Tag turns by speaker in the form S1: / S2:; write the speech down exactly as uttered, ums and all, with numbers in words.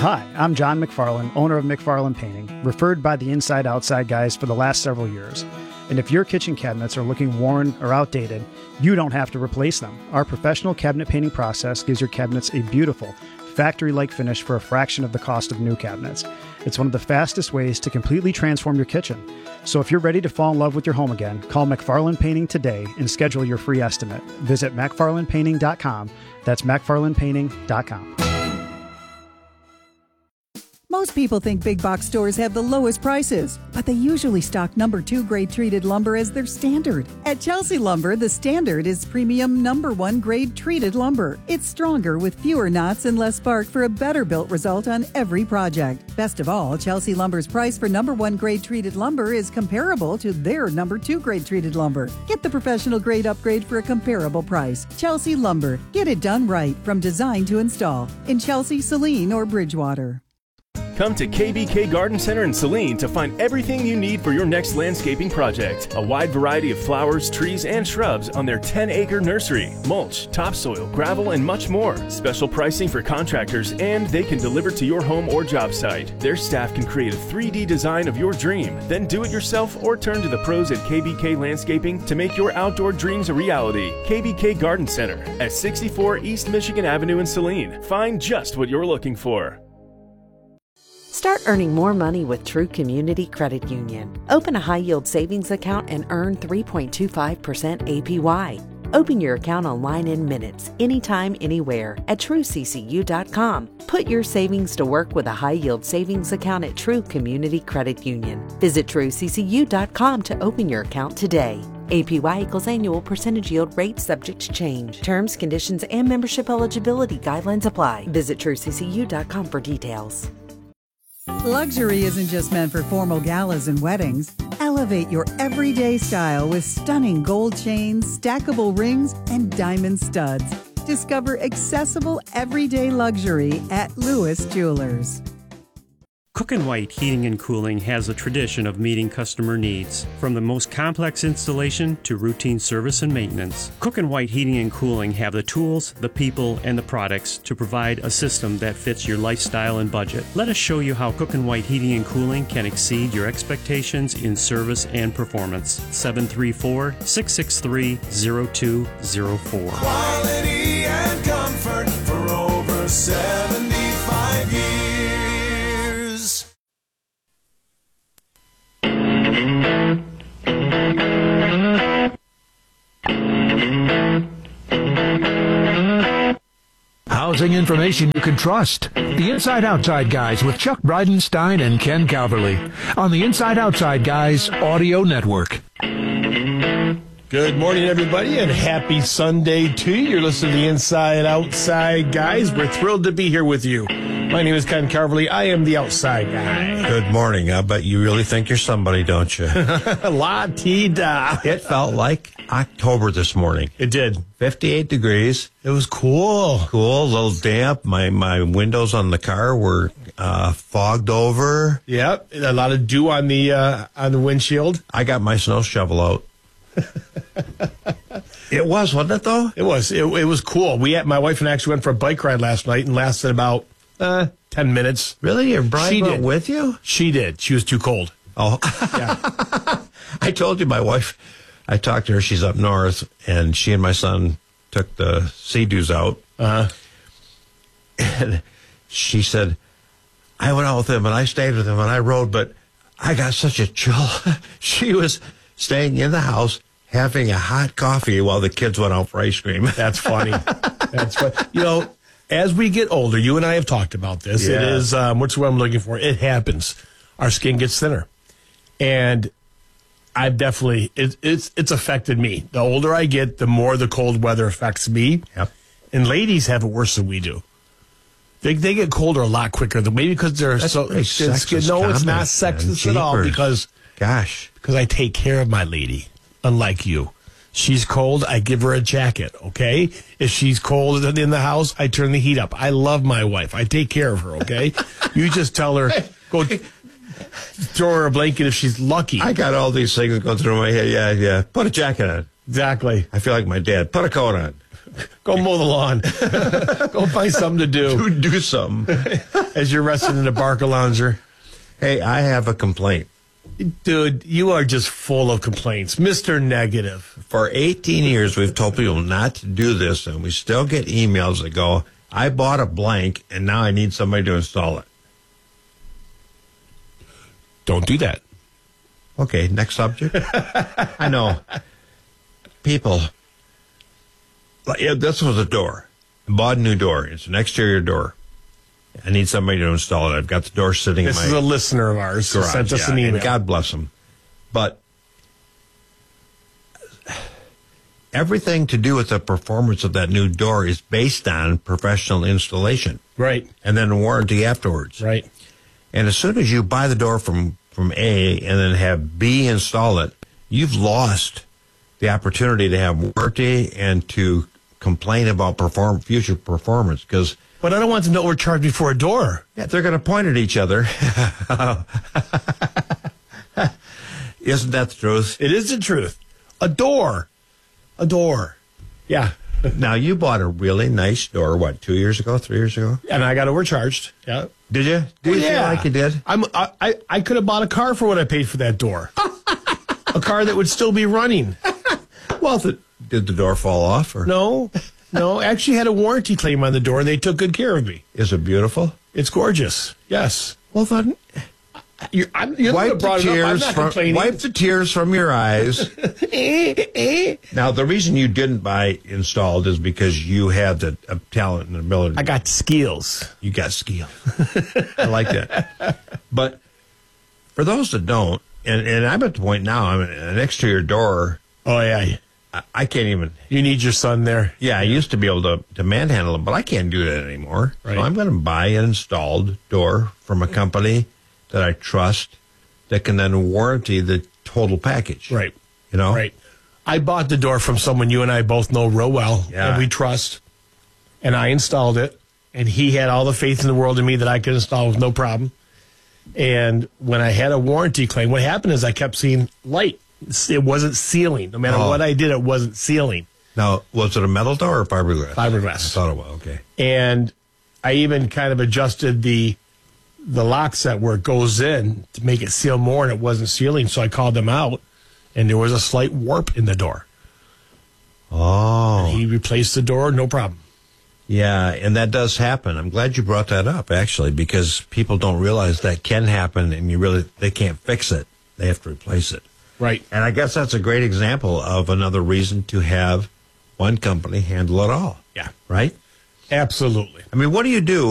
S1: Hi, I'm John McFarland, owner of McFarland Painting, referred by the Inside Outside guys for the last several years. And if your kitchen cabinets are looking worn or outdated, you don't have to replace them. Our professional cabinet painting process gives your cabinets a beautiful, factory-like finish for a fraction of the cost of new cabinets. It's one of the fastest ways to completely transform your kitchen. So if you're ready to fall in love with your home again, call McFarland Painting today and schedule your free estimate. Visit McFarland Painting dot com. That's McFarland Painting dot com.
S2: Most people think big box stores have the lowest prices, but they usually stock number two grade treated lumber as their standard. At Chelsea Lumber, the standard is premium number one grade treated lumber. It's stronger with fewer knots and less bark for a better built result on every project. Best of all, Chelsea Lumber's price for number one grade treated lumber is comparable to their number two grade treated lumber. Get the professional grade upgrade for a comparable price. Chelsea Lumber. Get it done right from design to install in Chelsea, Saline, or Bridgewater.
S3: Come to K B K Garden Center in Saline to find everything you need for your next landscaping project. A wide variety of flowers, trees, and shrubs on their ten acre nursery, mulch, topsoil, gravel, and much more. Special pricing for contractors, and they can deliver to your home or job site. Their staff can create a three D design of your dream, then do it yourself or turn to the pros at K B K Landscaping to make your outdoor dreams a reality. K B K Garden Center at sixty-four East Michigan Avenue in Saline. Find just what you're looking for.
S4: Start earning more money with True Community Credit Union. Open a high-yield savings account and earn three point two five percent A P Y. Open your account online in minutes, anytime, anywhere at true c c u dot com. Put your savings to work with a high-yield savings account at True Community Credit Union. Visit true c c u dot com to open your account today. A P Y equals annual percentage yield rate subject to change. Terms, conditions, and membership eligibility guidelines apply. Visit true c c u dot com for details.
S2: Luxury isn't just meant for formal galas and weddings. Elevate your everyday style with stunning gold chains, stackable rings, and diamond studs. Discover accessible everyday luxury at Lewis Jewelers.
S5: Cook and White Heating and Cooling has a tradition of meeting customer needs. From the most complex installation to routine service and maintenance, Cook and White Heating and Cooling have the tools, the people, and the products to provide a system that fits your lifestyle and budget. Let us show you how Cook and White Heating and Cooling can exceed your expectations in service and performance. seven three four, six six three, zero two zero four.
S6: Quality and comfort for over seventy-five years.
S7: Housing information you can trust. The Inside Outside Guys with Chuck Bridenstine and Ken Calverley on the Inside Outside Guys Audio Network.
S8: Good morning, everybody, and happy Sunday to you. You're listening to the Inside Outside Guys. We're thrilled to be here with you. My name is Ken Calverley. I am the Outside Guy.
S9: Good morning. I bet you really think you're somebody, don't you?
S8: La-ti-da.
S9: It felt like October this morning.
S8: It did.
S9: fifty-eight degrees.
S8: It was cool.
S9: Cool, a little damp. My my windows on the car were uh, fogged over.
S8: Yep, a lot of dew on the uh, on the windshield.
S9: I got my snow shovel out. It was, wasn't it, though?
S8: It was. It, it was cool. We had, my wife and I actually went for a bike ride last night and lasted about uh, ten minutes.
S9: Really? Your bride
S8: she
S9: went
S8: did.
S9: with you?
S8: She did. She was too cold.
S9: Oh.
S8: Yeah.
S9: I told you my wife, I talked to her, she's up north, and she and my son took the Sea-Doos out.
S8: Uh-huh.
S9: And she said, I went out with him, and I stayed with him, and I rode, but I got such a chill. She was staying in the house, having a hot coffee while the kids went out for ice cream.
S8: That's funny. That's funny. You know, as we get older, you and I have talked about this.
S9: Yeah.
S8: It is, um, what's what I'm looking for? It happens. Our skin gets thinner. And I've definitely, it, it's it's affected me. The older I get, the more the cold weather affects me.
S9: Yep.
S8: And ladies have it worse than we do. They they get colder a lot quicker. Maybe because they're
S9: That's
S8: so.
S9: very sexist
S8: no, it's not
S9: comment,
S8: sexist
S9: man.
S8: at all.
S9: Jeepers.
S8: Because
S9: Gosh.
S8: because I take care of my lady, unlike you. She's cold, I give her a jacket, okay? If she's cold in the house, I turn the heat up. I love my wife. I take care of her, okay? You just tell her, go throw her a blanket if she's lucky.
S9: I got all these things going through my head. Yeah, yeah. Put a jacket on.
S8: Exactly.
S9: I feel like my dad. Put a coat on.
S8: Go mow the lawn. Go find something to do.
S9: Do, do something.
S8: As you're resting in the Barca lounger.
S9: Hey, I have a complaint.
S8: Dude, you are just full of complaints. Mister Negative.
S9: For eighteen years, we've told people not to do this, and we still get emails that go, I bought a blank, and now I need somebody to install it.
S8: Don't do that.
S9: Okay, next subject. I know. People, like, yeah, this was a door. I bought a new door. It's an exterior door. I need somebody to install it. I've got the door sitting
S8: This
S9: in
S8: is
S9: my
S8: a listener of ours who
S9: garage.
S8: sent us
S9: Yeah,
S8: an email.
S9: and God bless them. But everything to do with the performance of that new door is based on professional installation.
S8: Right.
S9: And then a warranty afterwards.
S8: Right.
S9: And as soon as you buy the door from, from A and then have B install it, you've lost the opportunity to have warranty and to complain about perform future performance. Because
S8: But I don't want them to overcharge me for a door.
S9: yeah, they're going to point at each other. Isn't that the truth?
S8: It is the truth. A door. A door. Yeah.
S9: Now, you bought a really nice door, what, two years ago, three years ago?
S8: And I got overcharged. Yeah.
S9: Did you? Do you feel like you did?
S8: I'm, I, I, I could have bought a car for what I paid for that door. A car that would still be running.
S9: Well, th- did the door fall off? Or
S8: No. No. Actually had a warranty claim on the door, and they took good care of me.
S9: is it beautiful?
S8: It's gorgeous. Yes.
S9: Well, then,
S8: You're, I'm, you're the one
S9: wipe
S8: that brought
S9: the
S8: it up. I'm
S9: tears
S8: not
S9: from
S8: complaining.
S9: wipe the tears from your eyes. Now, the reason you didn't buy installed is because you had the uh, talent and ability.
S8: I got skills.
S9: You got skill. I like that. But for those that don't, and, and I'm at the point now, I'm an exterior door.
S8: Oh, yeah.
S9: I, I can't even.
S8: You need your son there.
S9: Yeah, I used to be able to, to manhandle them, but I can't do that anymore.
S8: Right.
S9: So I'm going to buy an installed door from a company that I trust that can then warranty the total package.
S8: Right.
S9: You know?
S8: Right. I bought the door from someone you and I both know real well,
S9: Yeah.
S8: and we trust. And I installed it, and he had all the faith in the world in me that I could install with no problem. And when I had a warranty claim, what happened is I kept seeing light. It wasn't sealing. No matter
S9: Oh.
S8: what I did, it wasn't sealing.
S9: Now, was it a metal door or fiberglass?
S8: Fiberglass.
S9: I thought it was, okay.
S8: And I even kind of adjusted the the lock set where it goes in to make it seal more, and it wasn't sealing. So I called them out, and there was a slight warp in the door.
S9: Oh.
S8: He replaced the door, no problem.
S9: Yeah, and that does happen. I'm glad you brought that up, actually, because people don't realize that can happen, and you really, they can't fix it. They have to replace it.
S8: Right.
S9: And I guess that's a great example of another reason to have one company handle it all.
S8: Yeah.
S9: Right?
S8: Absolutely.
S9: I mean, what do you do